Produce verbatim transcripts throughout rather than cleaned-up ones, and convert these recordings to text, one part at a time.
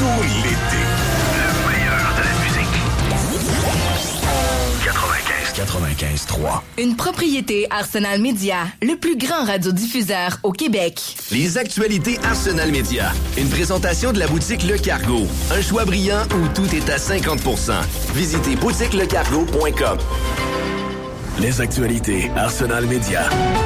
tout l'été. Le meilleur de la musique. quatre-vingt-quinze quatre-vingt-quinze trois. Une propriété Arsenal Média, le plus grand radiodiffuseur au Québec. Les actualités Arsenal Média. Une présentation de la boutique Le Cargo. Un choix brillant où tout est à cinquante pour cent. Visitez boutique le cargo point com. Les actualités Arsenal Média.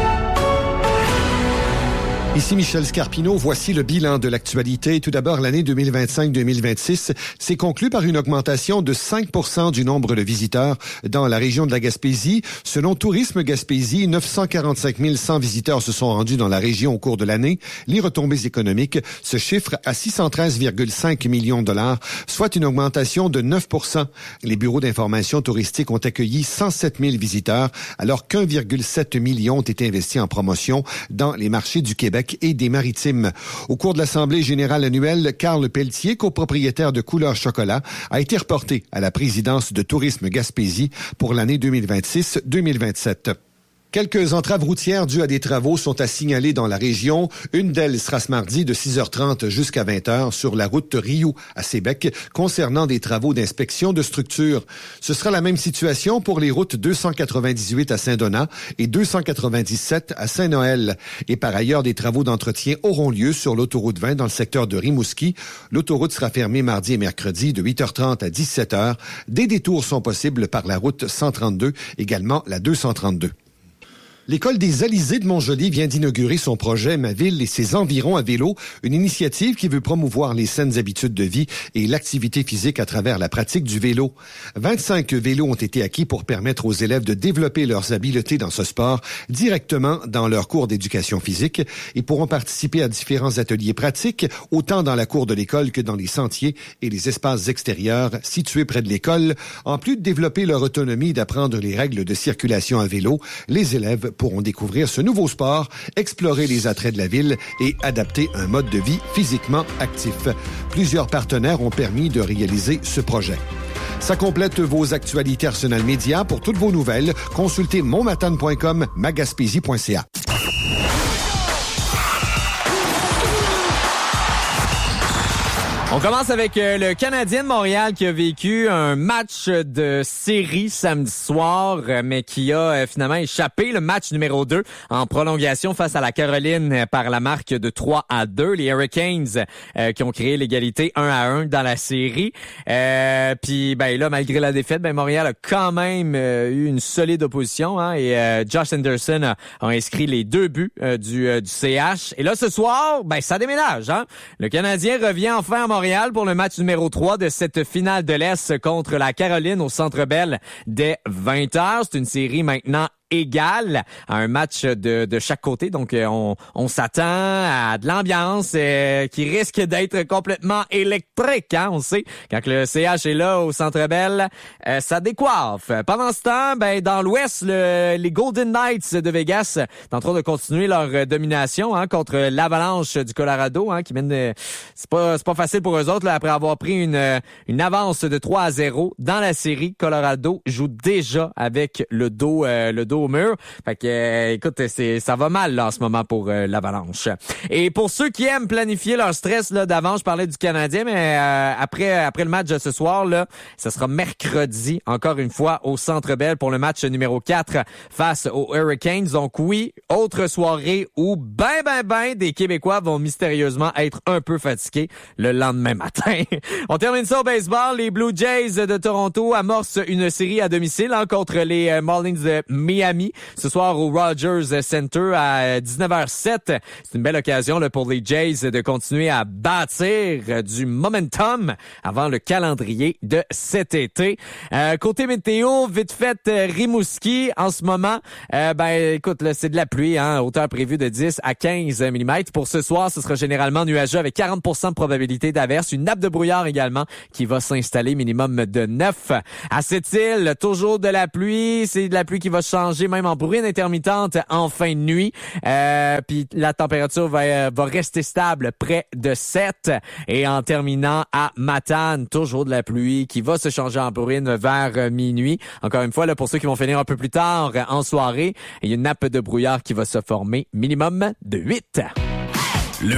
Ici Michel Scarpino, voici le bilan de l'actualité. Tout d'abord, l'année deux mille vingt-cinq deux mille vingt-six s'est conclue par une augmentation de cinq pour cent du nombre de visiteurs dans la région de la Gaspésie. Selon Tourisme Gaspésie, neuf cent quarante-cinq mille cent visiteurs se sont rendus dans la région au cours de l'année. Les retombées économiques se chiffrent à six cent treize virgule cinq millions de dollars, soit une augmentation de neuf pour cent. Les bureaux d'information touristique ont accueilli cent sept mille visiteurs, alors qu'un virgule sept million ont été investis en promotion dans les marchés du Québec et des Maritimes. Au cours de l'Assemblée générale annuelle, Carl Pelletier, copropriétaire de Couleur Chocolat, a été reporté à la présidence de Tourisme Gaspésie pour l'année deux mille vingt-six deux mille vingt-sept. Quelques entraves routières dues à des travaux sont à signaler dans la région. Une d'elles sera ce mardi de six heures trente jusqu'à vingt heures sur la route Rioux à Sébec concernant des travaux d'inspection de structure. Ce sera la même situation pour les routes deux cent quatre-vingt-dix-huit à Saint-Donat et deux cent quatre-vingt-dix-sept à Saint-Noël. Et par ailleurs, des travaux d'entretien auront lieu sur l'autoroute vingt dans le secteur de Rimouski. L'autoroute sera fermée mardi et mercredi de huit heures trente à dix-sept heures. Des détours sont possibles par la route cent trente-deux, également la deux cent trente-deux. L'École des Alizés de Montjoly vient d'inaugurer son projet Ma Ville et ses environs à vélo, une initiative qui veut promouvoir les saines habitudes de vie et l'activité physique à travers la pratique du vélo. vingt-cinq vélos ont été acquis pour permettre aux élèves de développer leurs habiletés dans ce sport directement dans leur cours d'éducation physique et pourront participer à différents ateliers pratiques, autant dans la cour de l'école que dans les sentiers et les espaces extérieurs situés près de l'école. En plus de développer leur autonomie et d'apprendre les règles de circulation à vélo, les élèves pourront découvrir ce nouveau sport, explorer les attraits de la ville et adapter un mode de vie physiquement actif. Plusieurs partenaires ont permis de réaliser ce projet. Ça complète vos actualités Arsenal Média. Pour toutes vos nouvelles, consultez monmatane point com, magaspésie point c a. On commence avec euh, le Canadien de Montréal qui a vécu un match de série samedi soir, euh, mais qui a euh, finalement échappé le match numéro deux en prolongation face à la Caroline euh, par la marque de trois à deux. Les Hurricanes euh, qui ont créé l'égalité un à un dans la série. Euh, Puis ben là, malgré la défaite, ben Montréal a quand même euh, eu une solide opposition, hein, et euh, Josh Anderson a, a inscrit les deux buts euh, du, euh, du C H. Et là, ce soir, ben ça déménage. Hein? Le Canadien revient enfin à Montréal pour le match numéro trois de cette finale de l'Est contre la Caroline au Centre Bell dès vingt heures. C'est une série maintenant égale à un match de, de chaque côté. Donc, on, on s'attend à de l'ambiance euh, qui risque d'être complètement électrique. Hein? On sait, quand le C H est là au Centre Bell, euh, ça décoiffe. Pendant ce temps, ben dans l'Ouest, le, les Golden Knights de Vegas sont en train de continuer leur domination, hein, contre l'Avalanche du Colorado, hein, qui mène... De, c'est pas c'est pas facile pour eux autres là, après avoir pris une, une avance de trois à zéro dans la série. Colorado joue déjà avec le dos euh, le dos au mur. Fait que, euh, écoute, c'est, ça va mal là en ce moment pour euh, l'Avalanche. Et pour ceux qui aiment planifier leur stress là d'avant, je parlais du Canadien, mais euh, après après le match de ce soir là, ce sera mercredi encore une fois au Centre Bell pour le match numéro quatre face aux Hurricanes. Donc oui, autre soirée où ben ben ben des Québécois vont mystérieusement être un peu fatigués le lendemain matin. On termine ça au baseball. Les Blue Jays de Toronto amorcent une série à domicile, hein, contre les euh, Marlins de Miami ce soir au Rogers Center à dix-neuf heures sept. C'est une belle occasion là, pour les Jays de continuer à bâtir du momentum avant le calendrier de cet été. Euh, côté météo, vite fait, Rimouski en ce moment, euh, ben écoute, là, c'est de la pluie, hein, hauteur prévue de dix à quinze millimètres. Pour ce soir, ce sera généralement nuageux avec quarante pour cent de probabilité d'averse. Une nappe de brouillard également qui va s'installer, minimum de neuf. À Sept-Îles, toujours de la pluie. C'est de la pluie qui va changer même en bruine intermittente en fin de nuit. Euh, Puis la température va, va rester stable près de sept. Et en terminant à Matane, toujours de la pluie qui va se changer en bruine vers minuit. Encore une fois, là, pour ceux qui vont finir un peu plus tard en soirée, il y a une nappe de brouillard qui va se former, minimum de huit.